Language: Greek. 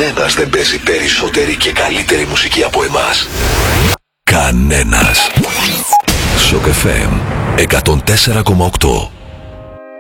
κανένας δεν παίζει περισσότερη και καλύτερη μουσική από εμάς. Κανένας. Σοκ FM 104,8.